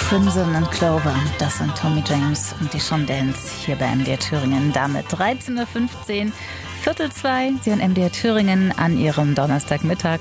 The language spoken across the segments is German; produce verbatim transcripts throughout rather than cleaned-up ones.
Crimson and Clover, das sind Tommy James und die Shondells hier bei M D R Thüringen. Damit dreizehn Uhr fünfzehn, Viertel zwei, Sie hören M D R Thüringen an Ihrem Donnerstagmittag.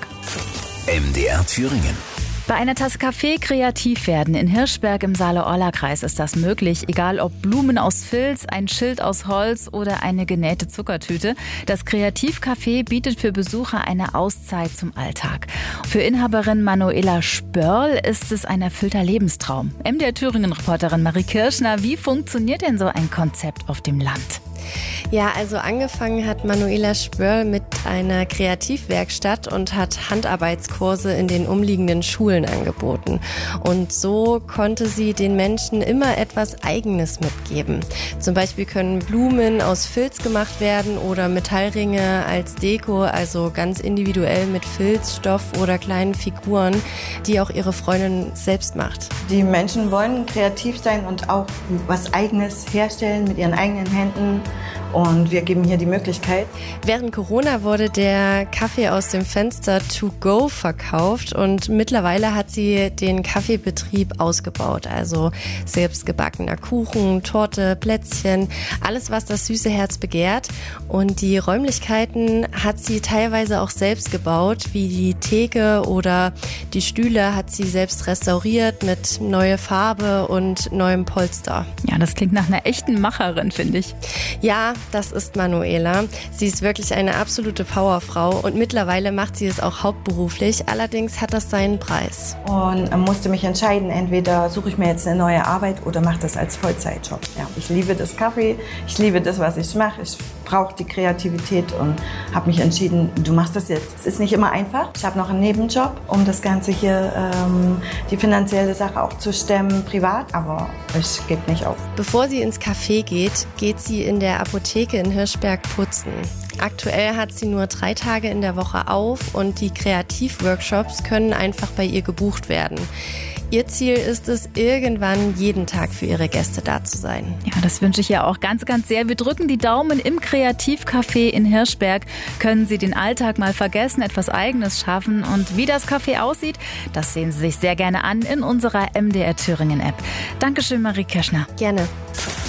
M D R Thüringen. Bei einer Tasse Kaffee kreativ werden. In Hirschberg im Saale-Orla-Kreis ist das möglich. Egal ob Blumen aus Filz, ein Schild aus Holz oder eine genähte Zuckertüte. Das Kreativcafé bietet für Besucher eine Auszeit zum Alltag. Für Inhaberin Manuela Spörl ist es ein erfüllter Lebenstraum. M D R Thüringen-Reporterin Marie Kirschner, wie funktioniert denn so ein Konzept auf dem Land? Ja, also angefangen hat Manuela Spörl mit einer Kreativwerkstatt und hat Handarbeitskurse in den umliegenden Schulen angeboten. Und so konnte sie den Menschen immer etwas Eigenes mitgeben. Zum Beispiel können Blumen aus Filz gemacht werden oder Metallringe als Deko, also ganz individuell mit Filzstoff oder kleinen Figuren, die auch ihre Freundin selbst macht. Die Menschen wollen kreativ sein und auch was Eigenes herstellen mit ihren eigenen Händen. Und wir geben hier die Möglichkeit. Während Corona wurde der Kaffee aus dem Fenster to go verkauft und mittlerweile hat sie den Kaffeebetrieb ausgebaut. Also selbst gebackener Kuchen, Torte, Plätzchen, alles was das süße Herz begehrt. Und die Räumlichkeiten hat sie teilweise auch selbst gebaut, wie die Theke oder die Stühle hat sie selbst restauriert mit neuer Farbe und neuem Polster. Ja, das klingt nach einer echten Macherin, finde ich. Ja, das ist Manuela. Sie ist wirklich eine absolute Powerfrau und mittlerweile macht sie es auch hauptberuflich. Allerdings hat das seinen Preis. Und musste mich entscheiden, entweder suche ich mir jetzt eine neue Arbeit oder mache das als Vollzeitjob. Ja, ich liebe das Kaffee, ich liebe das, was ich mache. Ich brauche die Kreativität und habe mich entschieden, du machst das jetzt. Es ist nicht immer einfach. Ich habe noch einen Nebenjob, um das Ganze hier, ähm, die finanzielle Sache auch zu stemmen, privat, aber ich gebe nicht auf. Bevor sie ins Café geht, geht sie in der Apotheke in Hirschberg putzen. Aktuell hat sie nur drei Tage in der Woche auf und die Kreativworkshops können einfach bei ihr gebucht werden. Ihr Ziel ist es, irgendwann jeden Tag für ihre Gäste da zu sein. Ja, das wünsche ich ihr auch ganz, ganz sehr. Wir drücken die Daumen. Im Kreativcafé in Hirschberg können Sie den Alltag mal vergessen, etwas Eigenes schaffen. Und wie das Café aussieht, das sehen Sie sich sehr gerne an in unserer M D R Thüringen App. Dankeschön, Marie Kirschner. Gerne.